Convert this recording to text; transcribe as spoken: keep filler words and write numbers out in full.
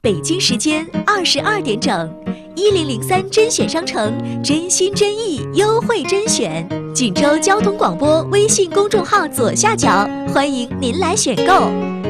北京时间二十二点整，一零零三甄选商城真心真意优惠甄选，锦州交通广播微信公众号左下角，欢迎您来选购。